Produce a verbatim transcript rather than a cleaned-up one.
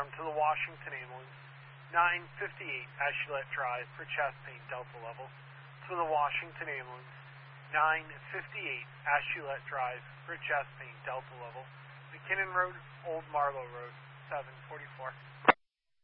alarm to the Washington ambulance, nine fifty-eight Ashulette Drive for chest pain delta level. To the Washington ambulance, nine fifty-eight Ashulette Drive for chest pain delta level. McKinnon Road, Old Marlow Road, seven forty-four.